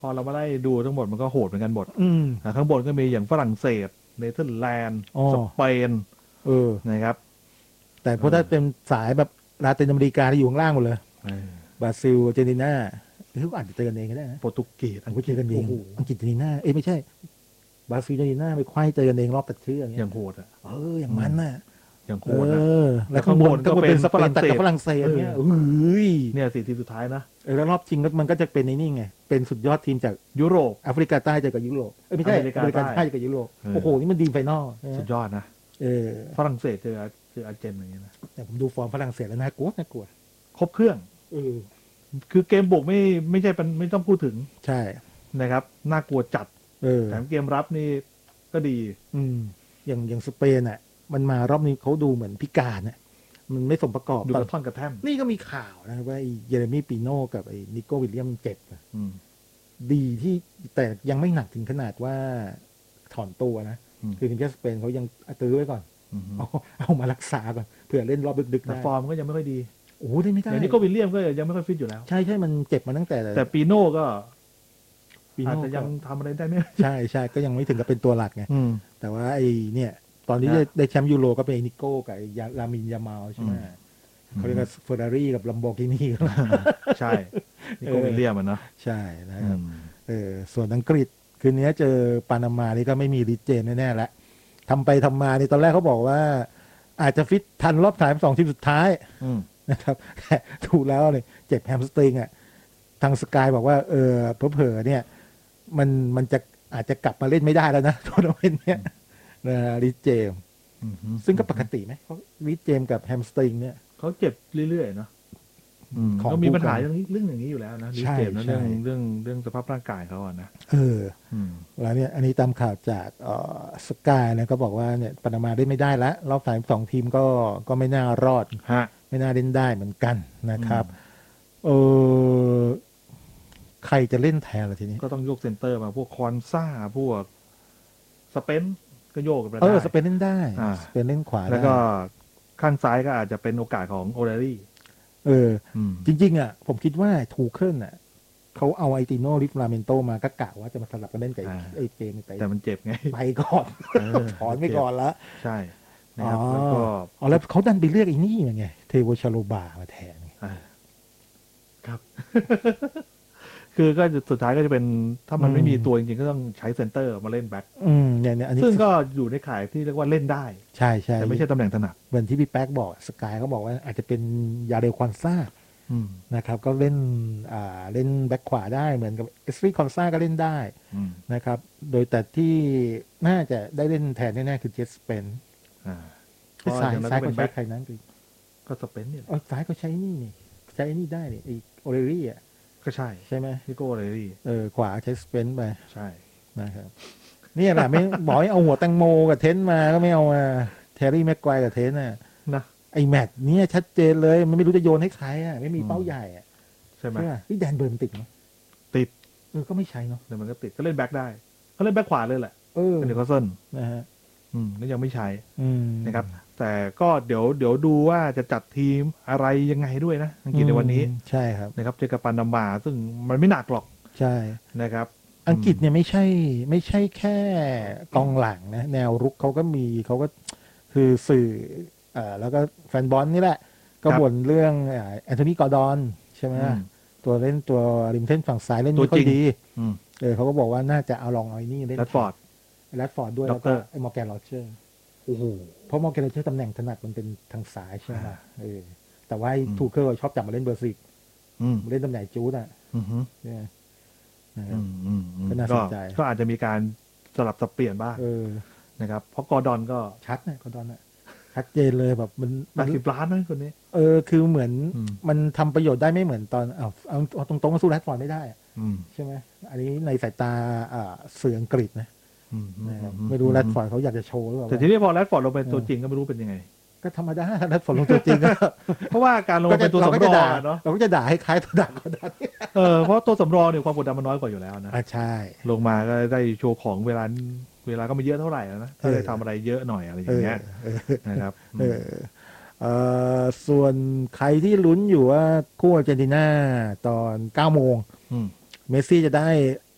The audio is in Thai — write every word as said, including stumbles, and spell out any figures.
พอเรามาได้ดูทั้งหมดมันก็โหดเหมือนกันหมดอืมนะข้างบนก็มีอย่างฝรั่งเศสเนเธอร์แลนด์อ๋อสเปนเออนะครับแต่พเอออถ้าเป็นสายแบบลาตินอเมริกาที่อยู่ข้างล่างหมดเลยเออบราซิลอาร์เจนตินาหรือเขาอาจจะเจอกันเองก็ได้นะโปรตุเกสอังเขากฤษเจอกันเองโอ้โหอังกฤษอาร์เจนตินาเอ้ยไม่ใช่บราซิลอาร์เจนตินาไปไขว้เจอกันเองรอบตัดเชือกอย่างเงี้ยอย่างโหดอ่ะเอออย่างมันน่ะอย่างโหเอดอ่ะอแล้วข้างบนแล้วข้างบนก็ก็เป็นสเปเป็นนตัดกับฝฝรั่รั่งงเศเศสสเนี่ยเอ้ยเนี่ยสี่ทีมสุดท้ายนะเออแล้วรอบชิงก็มันก็จะเป็นในนี่ไงเป็นสุดยอดทีมจากยุโรปแอฟริกาใต้เจอกับยุโรปเอ้ยไม่ใช่อเมริกาอเมริกาใต้ใต้เจอกับยุโรปเออโอ้โหนี่มันดีมไฟนอลใช่ไหมสุดยอดนะเออฝรั่งเศสเจอเจออาร์เจนอย่างเงี้ยนะแต่ผมดูฟอร์มฝรั่งเศสแล้วน่ากลัวน่ากลัวครบเครื่องเออคือเกมบุกไม่ไม่ใช่เป็นไม่ต้องพูดถึงใช่นะครับน่ากลัวจัดเออแถมเกมรับนี่ก็ดีอืมอย่างอย่างสเปนอ่ะ มันมารอบนี้เขาดูเหมือนพิการน่ะมันไม่สมประกอบดูตกอนระท่อนกระแท่นนี่ก็มีข่าวนะว่าไอ้เยเรมีปีโน่กับไอ้นิโก้วิลเลียมเจ็บอะอืมดีที่แต่ยังไม่หนักถึงขนาดว่าถอนตัวนะอืมคือทีมชาติสเปนเขายังตื้อไว้ก่อนอืมเอาเอามารักษาก่อนเผื่อเล่นรอบดึกๆแต่ได้ฟอร์มก็ยังไม่ค่อยดีโอ้โหได้ไม่ได้อย่างนี้ก็วิลเลียมก็ยังไม่ค่อยฟิตอยู่แล้วใช่ใช่มันเจ็บมาตั้งแต่แต่ปีโน่ก็ปีอาจโน่จะยังก็ทำอะไรได้ไม่ใช่ใช่ก็ยังไม่ถึงกับเป็นตัวหลักไงอืมแต่ว่าไอ้เนี่ย ตอนนี้นะได้ได้แชมป์ยูโรก็เป็นไอ้นิโก้กับไอ้ยาลามินยามาลใช่ไหมอืมเขาเรียกว่าเฟอร์รารี่กับลัมโบกินีใช่ นี่ก็เออวิลเลียมอ่ะเนาะใช่นะอืครับมเออส่วนอังกฤษคืนนี้เจอปานามานี่ก็ไม่มีริเจนแน่ๆแล้วทำไปทำมาในตอนแรกเขาบอกว่า อาจจะฟิตทันรอบสามสองทีมสุดท้ายอืมนะครับแต่ถูกแล้วเลยเจ็บแฮมสตริงอ่ะทางสกายบอกว่าเออเผลอๆเนี่ยมันมันจะอาจจะกลับมาเล่นไม่ได้แล้วนะทัวร์นาเมนต์เนี่ยนะริเจมส์อืมซึ่งก็ปกติไหมเพราะริเจมส์กับแฮมสตริงเนี่ยเขาเจ็บเรื่อยๆเนาะอืมของก็มีปัญหาคู่กันเรื่องนี้เรื่องอย่างนี้อยู่แล้วนะใช่เจ็บนะใช่เรื่องเรื่องเรื่องสภาพร่างกายเขาอ่ะนะเอออืมแล้วเนี่ยอันนี้ตามข่าวจากเอ่อสกายเนี่ยก็บอกว่าเนี่ยปานามาเล่นไม่ได้แล้วรอบสามสองทีมก็ก็ไม่น่ารอดฮะไม่น่าเล่นได้เหมือนกันนะครับอืมเออใครจะเล่นแทนล่ะทีนี้ก็ต้องโยกเซนเตอร์มาพวกคอนซ่าพวกสเปนก็โยกกันไปเออได้สเปนเล่นได้อ่าสเปนเล่นขวาแล้วก็ได้ข้างซ้ายก็อาจจะเป็นโอกาสของโอเดรี่เอออืมจริง ๆ อ่ะ ผมคิดว่าทูเคิลอ่ะเขาเอาไอติโนริฟลาเมนโตมากะกะว่าจะมาสลับกันเล่นกับไอ้ไอ้เกมไปแต่มันเจ็บไงไปก่อนเออถอนไปก่อนละใช่นะอ๋ครับอแล้วก็อ๋อแล้วเขาดันไปเลือกไอ้นี่มาไงเทโวชาโลบามาแทนไงอ่าครับ คือก็สุดท้ายก็จะเป็นถ้ามันไม่มีตัวจริงๆก็ต้องใช้เซนเตอร์มาเล่นแบ็คอืมเนี่ยเนี่ยอันนี้ซึ่งก็อยู่ในข่ายที่เรียกว่าเล่นได้ใช่ใช่แต่ไม่ใช่ตำแหน่งถนัดเหมือนที่พี่แป๊กบอกสกายเขาบอกว่าอาจจะเป็นยาเดลควันซ่าอืมนะครับ ก็เล่นอ่าเล่นแบ็คขวาได้เหมือนกับเอสฟรีคอนซ่าก็เล่นได้อืมนะครับ โดยแต่ที่น่าจะได้เล่นแทนแน่ๆคือเจสเปนอ่าซ้ายอย่างนั้นซ้ายก็เป็เขานใช้แบ็คใครนั้นคือก็สเปนเนี่ยเออซ้ายเขาใช้นี่นี่ใช้ไอ้นี่ได้นี่ไอโอเรรี่อ่ะก็ใช่ใช่ไหมพี่โก้เลยดิเออขวาใช้สเปนไปใช่นะครับเนี่ยแหละไม่ บอกให้เอาหัวแตงโมกับเทนมาก็ไม่เอามาเทอร์รี่แม็กไกวกับเทนน่ะนะไอแมตช์เนี่ยชัดเจนเลย มันไม่รู้จะโยนให้ใครอ่ะไม่มีเป้าใหญ่อ่ะใช่ไหมใช่ป่ะนี่แดนเบิร์นติดไหมติดเออก็ไม่ใช่เนาะแต่มันก็ติดก็เล่นแบ็คได้เขาเล่นแบ็คขวาเลยแหละเออเป็นนิวคาสเซิลนะฮะอืมแล้วยังไม่ใช้อืมนะครับ แต่ก็เดี๋ยวเดี๋ยวดูว่าจะจัดทีมอะไรยังไงด้วยนะอังกฤษในวันนี้อืมใช่ครับนะครับเจอกับปานามา ซึ่งมันไม่หนักหรอกใช่นะครับอังกฤษเนี่ยไม่ใช่ไม่ใช่แค่กองหลังนะแนวรุกเขาก็มีเขาก็คือสื่อเอ่อแล้วก็แฟนบอลนี่แหละ ก็บ่นเรื่องแอนโทนีกอร์ดอนใช่ไหมอืมตัวเล่นตัวริมเส้นฝั่งซ้ายเล่นตัวไม่ค่อจริยงดีอืมเออเขาก็บอกว่าน่าจะเอาลองเอาไอ้นี่เล่นแรดฟอร์ดแรดฟอร์ดด้วยด็แล้อวกเตก็อร์ไอ้มอร์แกนโรเจอร์โอ้โหเพราะมอร์แกนโรเจอร์ตำแหน่งถนัดมันเป็นทางซ้ายใช่ไหมอ่าเออแต่ว่าไอ้อืมทูเคิลชอบจับมาเล่นเบอร์สิบอืมเล่นตำแหน่งจูดอ่ะอืมอืมเนี่ยนะคอืรับมอืมอืมก็น่าสนใจก็อาจจะมีการสลับสับเปลี่ยนบ้างเออนะครับเพราะกอร์ดอนก็ชัดนะกอร์ดอนอะชัดเจนเลยแบบมันแปมันดสิบล้านนะคนนี้เออคือเหมือนอืมมันทำประโยชน์ได้ไม่เหมือนตอนเอาเอาเอาตรงๆก็สู้แรดฟอร์ดไม่ได้อะอืมใช่ไหมอันนี้ในสายตาอ่าสื่ออังกฤษนะอืมอืมนะครับอืไม่รู้แรดฟอร์ดเขาอยากจะโชว์หรือเปล่าแต่ทีนี้พอแรดฟอร์ดลงเป็นตัวจริงก็ไม่รู้เป็นยังไงก็ธรรมดาแรดฟอร์ดลงตัวจริงก็เพราะว่าการลงเป็นตัวสำรเราอก็งจะด่าอะเนาะเราก็จะด่าให้คล้ายตัวด่าก็ได้เออเพราะตัวสำรองเนี่ยความกดดันมันน้อยกว่าอยู่แล้วนะอ่ะใช่ลงมาก็ได้โชว์ของเวลาเวลาก็ไม่เยอะเท่าไหร่แล้วนะถ้าเออได้ทำอะไรเยอะหน่อยอะไรอเอย่าง อเงี้ยเออนะครับเออเอ่อส่วนใครที่ลุ้นอยู่ว่าคู่อาร์เจนตินาตอนเก้าโมงอืมเมสซี่จะได้